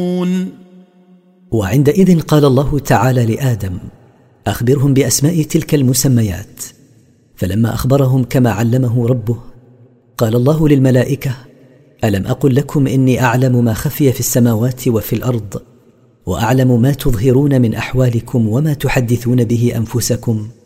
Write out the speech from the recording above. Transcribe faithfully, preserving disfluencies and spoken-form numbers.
وعندئذ قال الله تعالى لآدم: أخبرهم بأسماء تلك المسميات. فلما أخبرهم كما علمه ربه، قال الله للملائكة: ألم أقل لكم إني أعلم ما خفي في السماوات وفي الأرض، وأعلم ما تظهرون من أحوالكم وما تحدثون به أنفسكم؟